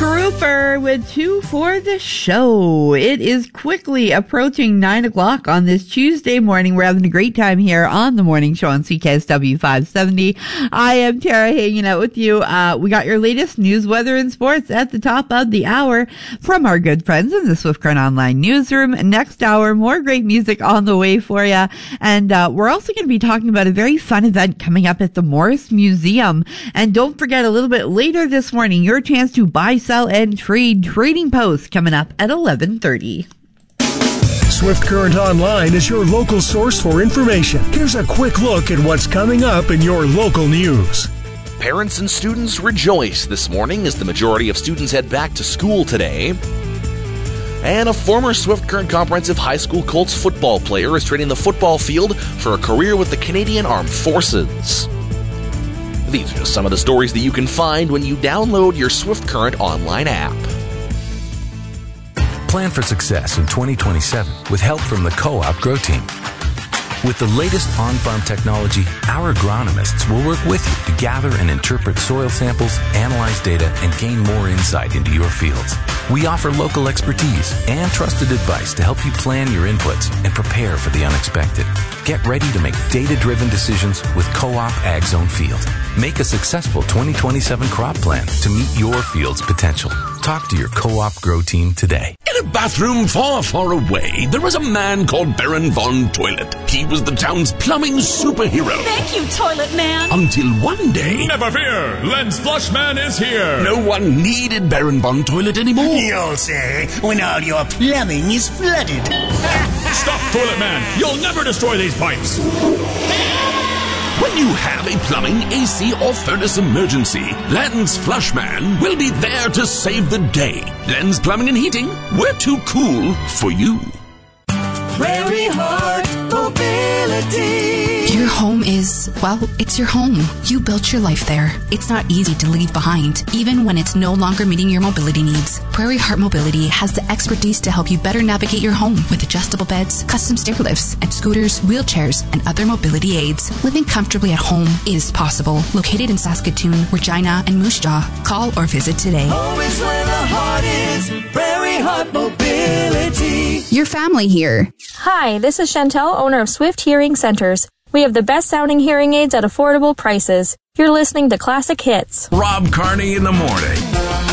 Trooper with 2 for the show. It is quickly approaching 9 o'clock on this Tuesday morning. We're having a great time here on the morning show on CKSW 570. I am Tara hanging out with you. We got your latest news, weather, and sports at the top of the hour from our good friends in the Swift Current Online newsroom. Next hour, more great music on the way for you. And we're also going to be talking about a very fun event coming up at the Morris Museum. And don't forget, a little bit later this morning, your chance to buy, sell, and trade Trading Post coming up at 11:30. Swift Current Online is your local source for information. Here's a quick look at what's coming up in your local news. Parents and students rejoice this morning as the majority of students head back to school today. And a former Swift Current Comprehensive High School Colts football player is training the football field for a career with the Canadian Armed Forces. These are just some of the stories that you can find when you download your Swift Current Online app. Plan for success in 2027 with help from the Co-op Grow Team. With the latest on-farm technology, our agronomists will work with you to gather and interpret soil samples, analyze data, and gain more insight into your fields. We offer local expertise and trusted advice to help you plan your inputs and prepare for the unexpected. Get ready to make data-driven decisions with Co-op Ag Zone Field. Make a successful 2027 crop plan to meet your field's potential. Talk to your Co-op Grow Team today. In a bathroom far, far away, there was a man called Baron Von Toilet. He was the town's plumbing superhero. Thank you, Toilet Man. Until one day... Never fear! Lens Flushman is here! No one needed Baron Von Toilet anymore. You'll say, when all your plumbing is flooded. Stop, Toilet Man! You'll never destroy these pipes! When you have a plumbing, AC, or furnace emergency, Lens Flushman will be there to save the day. Lens Plumbing and Heating, we're too cool for you. Prairie Heart Mobility. Your home is, well, it's your home. You built your life there. It's not easy to leave behind, even when it's no longer meeting your mobility needs. Prairie Heart Mobility has the expertise to help you better navigate your home with adjustable beds, custom stair lifts, and scooters, wheelchairs, and other mobility aids. Living comfortably at home is possible. Located in Saskatoon, Regina, and Moose Jaw. Call or visit today. Home is where the heart is. Prairie Heart Mobility. Your family here. Hi, this is Chantel, owner of Swift Hearing Centers. We have the best sounding hearing aids at affordable prices. You're listening to Classic Hits. Rob Carney in the morning.